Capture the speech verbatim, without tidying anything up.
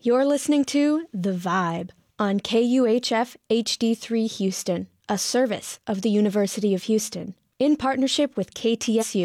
You're listening to The Vibe on K U H F H D three Houston, a service of the University of Houston, in partnership with K T S U.